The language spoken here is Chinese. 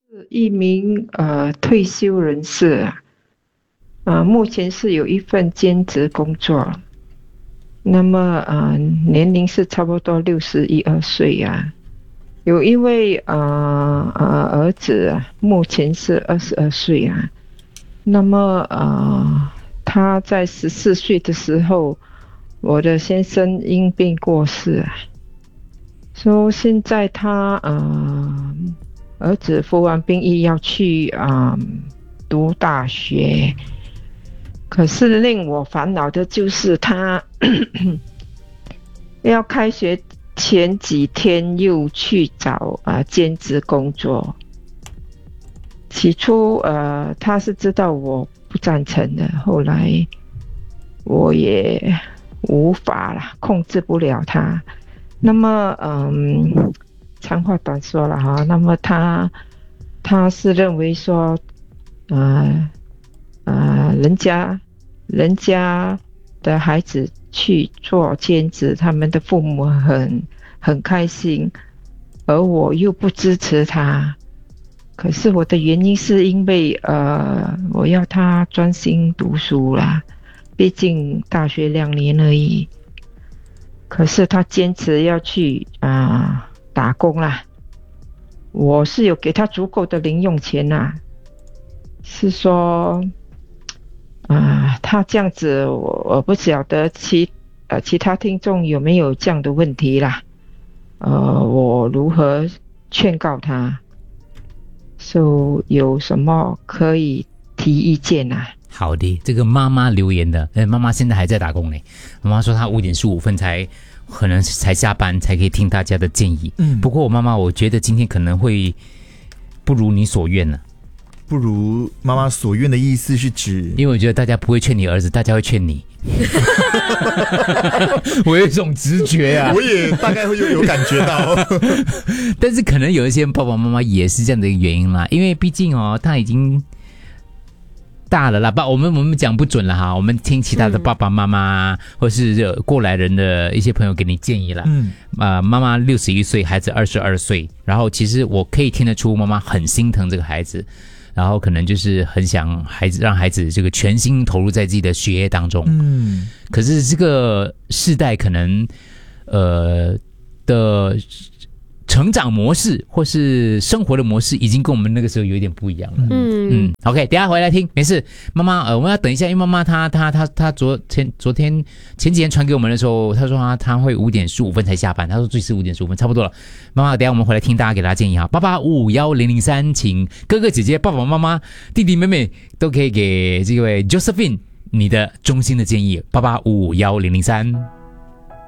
是一名退休人士目前是有一份兼职工作，那么年龄是差不多61、2岁啊。有一位儿子目前是22岁啊。那么他在14岁的时候，我的先生因病过世啊。所以现在他儿子服完兵役要去读大学，可是令我烦恼的就是他要开学前几天又去找兼职工作。起初他是知道我不赞成的，后来我也无法了，控制不了他。那么长话短说了哈，那么他是认为说人家的孩子去做兼职，他们的父母很开心，而我又不支持他。可是我的原因是因为我要他专心读书啦，毕竟大学2年而已。可是他坚持要去打工啦，我是有给他足够的零用钱啦，是说他这样子我不晓得其他听众有没有这样的问题啦，我如何劝告他，so 有什么可以提意见啊？ 好的，这个妈妈留言的，妈妈现在还在打工呢。妈妈说她5点15分可能才下班，才可以听大家的建议。不过我觉得今天可能会不如你所愿呢。 不如妈妈所愿的意思是指， 因为我觉得大家不会劝你儿子，大家会劝你。我有一种直觉啊， 我也大概会有感觉到。 但是可能有一些爸爸妈妈也是这样的一个原因啦，因为毕竟他已经大了啦，我们讲不准了哈，我们听其他的爸爸妈妈或是过来人的一些朋友给你建议啦。妈妈61岁，孩子22岁，然后其实我可以听得出妈妈很心疼这个孩子，然后可能就是很想让孩子这个全心投入在自己的学业当中。可是这个世代可能的成长模式或是生活的模式已经跟我们那个时候有一点不一样了。OK， 等一下回来听，没事。妈妈，我们要等一下，因为妈妈她前几天传给我们的时候，她说她会5点15分才下班，她说最迟5点15分，差不多了。妈妈，等一下我们回来听大家给大家建议哈，88551003，请哥哥姐姐、爸爸妈妈、弟弟妹妹都可以给这位 Josephine 你的衷心的建议，88551003。